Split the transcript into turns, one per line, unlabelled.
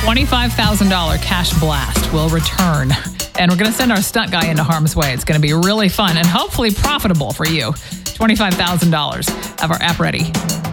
$25,000 cash blast will return. And we're going to send our stunt guy into harm's way. It's going to be really fun and hopefully profitable for you. $25,000. Have our app ready.